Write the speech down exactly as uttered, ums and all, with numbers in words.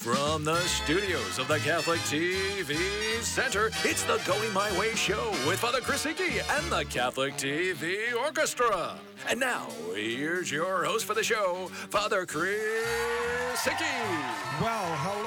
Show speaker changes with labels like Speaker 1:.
Speaker 1: From the studios of the Catholic T V Center, it's the Going My Way Show with Father Chris Hickey and the Catholic T V Orchestra. And now, here's your host for the show, Father Chris Hickey.
Speaker 2: Well, hello.